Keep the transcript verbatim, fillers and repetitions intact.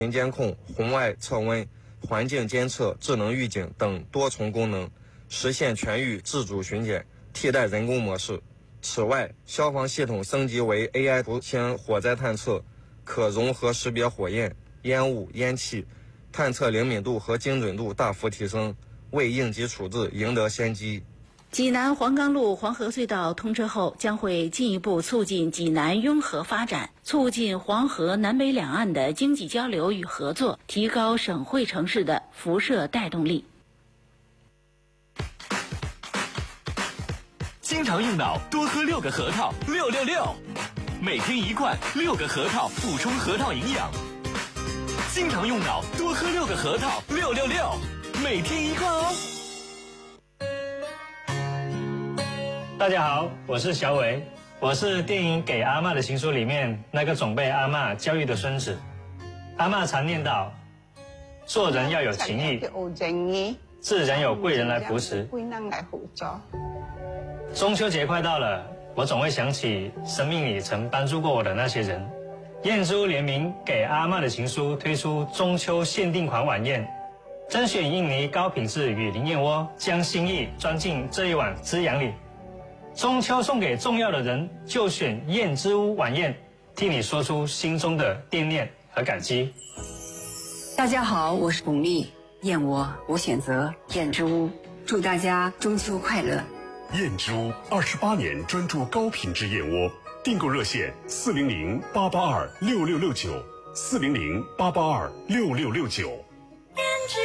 监控、红外测温、环境监测、智能预警等多重功能，实现全域自主巡检，替代人工模式。此外，消防系统升级为 A I 图形火灾探测，可融合识别火焰、烟雾、烟气，探测灵敏度和精准度大幅提升，为应急处置赢得先机。 济南黄冈路黄河隧道通车后，将会进一步促进济南拥河发展，促进黄河南北两岸的经济交流与合作，提高省会城市的辐射带动力。 经常用脑，多喝六个核桃，六六六，每天一罐，六个核桃，补充核桃营养。经常用脑，多喝六个核桃，六六六，每天一罐哦。 大家好，我是小伟，我是电影《给阿嬷的情书》里面那个总被阿嬷教育的孙子。阿嬷常念叨，做人要有情义，自然有贵人来扶持。中秋节快到了，我总会想起生命里曾帮助过我的那些人。燕之屋联名《给阿嬷的情书》推出中秋限定款晚宴，甄选印尼高品质雨林燕窝，将心意装进这一碗滋养里。中秋送给重要的人，就选燕之屋晚宴，替你说出心中的惦念和感激。 大家好，我是巩俐，燕窝我选择燕之屋，祝大家中秋快乐。 燕之屋二十八年专注高品质燕窝，订购热线四零零八八二六六六九，四零零八八二六六六九。